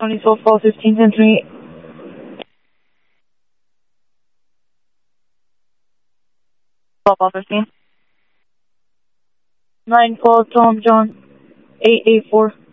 Tony Soul Fall 15, 10, 28. 12, Fall 15. 9, 12, Tom John, 8, 8, 4.